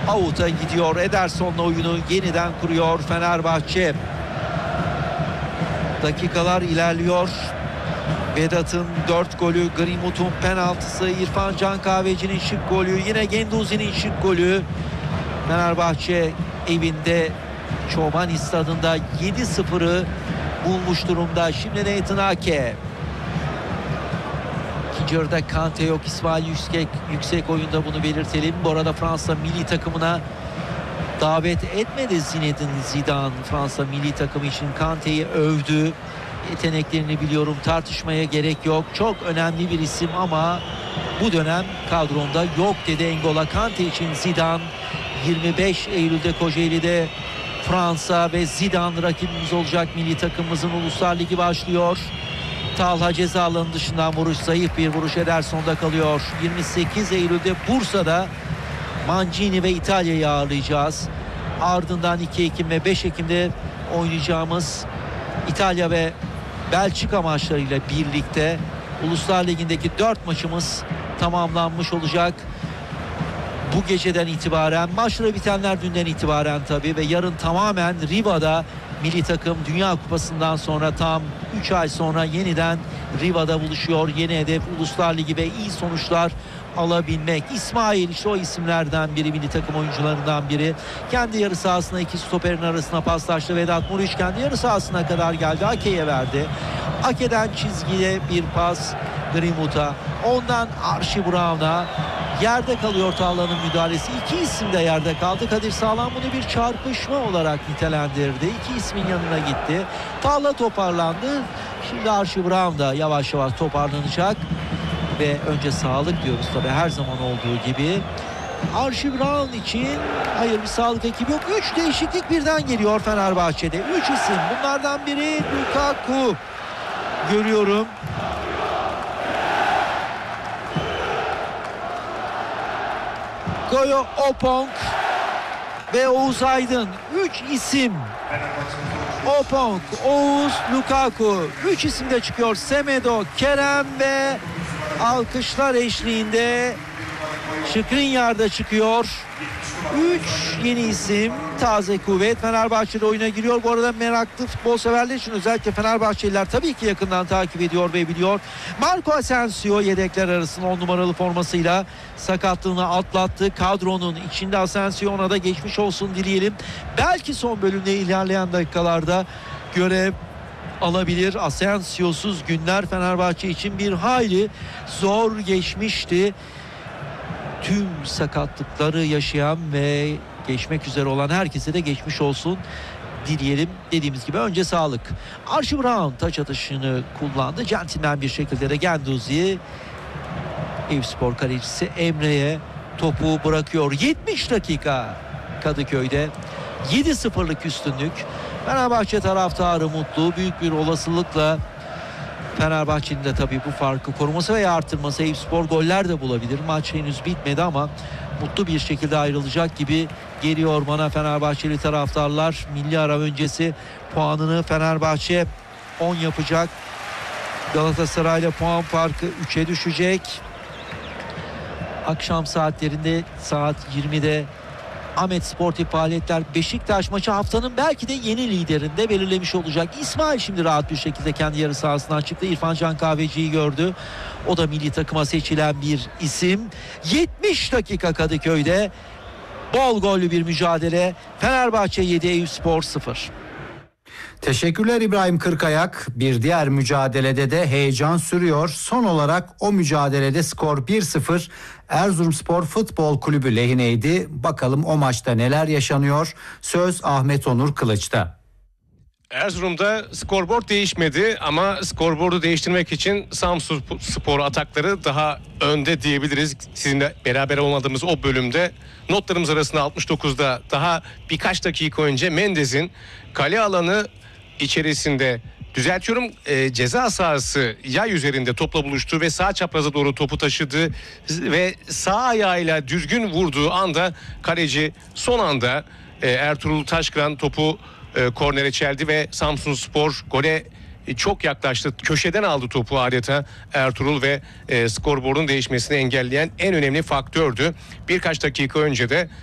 Out'a gidiyor. Ederson'la oyunu yeniden kuruyor Fenerbahçe. Dakikalar ilerliyor. Vedat'ın 4 golü, Greenwood'un penaltısı, İrfan Can Kahveci'nin şık golü, yine Guendouzi'nin şık golü. Fenerbahçe evinde Çobani Stadı'nda 7-0'ı bulmuş durumda. Şimdi Nathan Ake. İkinci yarıda Kante yok, İsmail yüksek oyunda, bunu belirtelim. Bu arada Fransa milli takımına davet etmedi Zinedine Zidane. Fransa milli takımı için Kante'yi övdü. Yeteneklerini biliyorum, tartışmaya gerek yok. Çok önemli bir isim ama bu dönem kadronda yok dedi N'Golo Kante için Zidane. 25 Eylül'de Kocaeli'de Fransa ve Zidane rakibimiz olacak. Milli takımımızın Uluslar Ligi başlıyor. Talha ceza alanı dışından vuruş, zayıf bir vuruş, Ederson'da kalıyor. 28 Eylül'de Bursa'da Mancini ve İtalya'yı ağırlayacağız. Ardından 2 Ekim ve 5 Ekim'de oynayacağımız İtalya ve Belçika maçlarıyla birlikte Uluslar Ligi'ndeki 4 maçımız tamamlanmış olacak. Bu geceden itibaren, maçları bitenler dünden itibaren tabii, ve yarın tamamen Riva'da milli takım Dünya Kupası'ndan sonra tam 3 ay sonra yeniden Riva'da buluşuyor. Yeni hedef Uluslar Ligi ve iyi sonuçlar alabilmek. İsmail işte o isimlerden biri, milli takım oyuncularından biri. Kendi yarı sahasına iki stoperin arasına paslaştı. Vedat Muriç kendi yarı sahasına kadar geldi. Ake'ye verdi. Ake'den çizgiye bir pas Greenwood'a. Ondan Archie Brown'a. Yerde kalıyor Tağla'nın müdahalesi. İki isim de yerde kaldı. Kadir Sağlam bunu bir çarpışma olarak nitelendirdi. İki ismin yanına gitti. Tağla toparlandı. Şimdi Archie Brown da yavaş yavaş toparlanacak. Ve önce sağlık diyoruz tabii, her zaman olduğu gibi. Archie Brown için hayır, bir sağlık ekibi yok. 3 değişiklik birden geliyor Fenerbahçe'de. 3 isim. Bunlardan biri Lukaku. Görüyorum. Goyo Opong ve Oğuz Aydın. 3 isim. Opong, Oğuz, Lukaku. 3 isim de çıkıyor. Semedo, Kerem ve alkışlar eşliğinde Skriniar da çıkıyor. 3 yeni isim, taze kuvvet Fenerbahçe'de oyuna giriyor. Bu arada meraklı futbol severler için, özellikle Fenerbahçeliler tabii ki yakından takip ediyor ve biliyor. Marco Asensio yedekler arasında 10 numaralı formasıyla sakatlığını atlattı. Kadronun içinde Asensio, ona da geçmiş olsun dileyelim. Belki son bölümde ilerleyen dakikalarda görev alabilir. Asensio'suz günler Fenerbahçe için bir hayli zor geçmişti. Tüm sakatlıkları yaşayan ve geçmek üzere olan herkese de geçmiş olsun dileyelim. Dediğimiz gibi önce sağlık. Archie Brown taç atışını kullandı. Centilmen bir şekilde de Guendouzi, Eyüpspor kalecisi Emre'ye topu bırakıyor. 70 dakika Kadıköy'de 7-0'lık üstünlük. Fenerbahçe taraftarı mutlu. Büyük bir olasılıkla Fenerbahçe'nin de tabii bu farkı koruması veya artırması, Eyüpspor goller de bulabilir. Maç henüz bitmedi ama mutlu bir şekilde ayrılacak gibi geliyor bana Fenerbahçeli taraftarlar. Milli ara öncesi puanını Fenerbahçe 10 yapacak. Galatasaray'la puan farkı 3'e düşecek. Akşam saatlerinde saat 20'de Ahmet Sportif faaliyetler, Beşiktaş maçı haftanın belki de yeni liderinde belirlemiş olacak. İsmail şimdi rahat bir şekilde kendi yarı sahasından çıktı. İrfan Can Kahveci'yi gördü. O da milli takıma seçilen bir isim. 70 dakika Kadıköy'de bol gollü bir mücadele. Fenerbahçe 7, Eyüpspor 0. Teşekkürler İbrahim Kırkayak. Bir diğer mücadelede de heyecan sürüyor. Son olarak o mücadelede skor 1-0 Erzurumspor Futbol Kulübü lehineydi. Bakalım o maçta neler yaşanıyor? Söz Ahmet Onur Kılıç'ta. Erzurum'da skorboard değişmedi ama skorboardu değiştirmek için Samsunspor atakları daha önde diyebiliriz. Sizinle beraber olmadığımız o bölümde notlarımız arasında 69'da daha birkaç dakika önce Mendez'in kale alanı içerisinde, düzeltiyorum, ceza sahası yay üzerinde topla buluştu ve sağ çapraza doğru topu taşıdı ve sağ ayağıyla düzgün vurduğu anda kaleci son anda Ertuğrul Taşkıran topu kornere çeldi ve Samsunspor gole çok yaklaştı. Köşeden aldı topu adeta Ertuğrul ve skorboardun değişmesini engelleyen en önemli faktördü. Birkaç dakika önce de